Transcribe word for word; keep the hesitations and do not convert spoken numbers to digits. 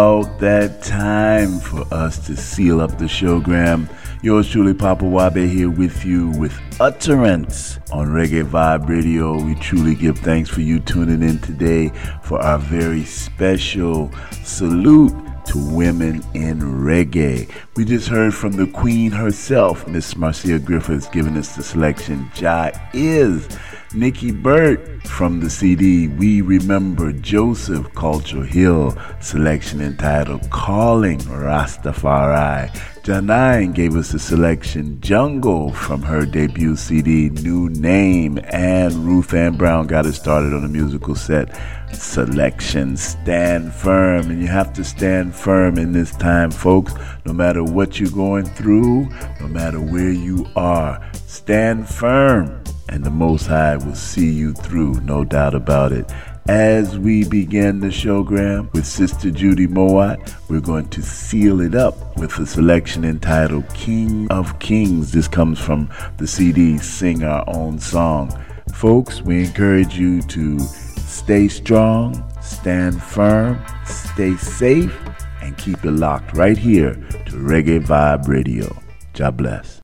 About that time for us to seal up the showgram. Yours truly, Papa Wabe, here with you with Utterance on Reggae Vibe Radio. We truly give thanks for you tuning in today for our very special salute to women in reggae. We just heard from the queen herself, Miss Marcia Griffiths, giving us the selection. Jah is Nikki Burt from the C D We Remember Joseph, Culture Hill, selection entitled Calling Rastafari. Janine gave us the selection Jungle from her debut C D New Name, and Ruth Ann Brown got us started on a musical set selection Stand Firm. And you have to stand firm in this time, folks. No matter what you're going through, no matter where you are, stand firm, and the Most High will see you through, no doubt about it. As we begin the showgram with Sister Judy Mowat, we're going to seal it up with a selection entitled King of Kings. This comes from the C D Sing Our Own Song. Folks, we encourage you to stay strong, stand firm, stay safe, and keep it locked right here to Reggae Vibe Radio. God bless.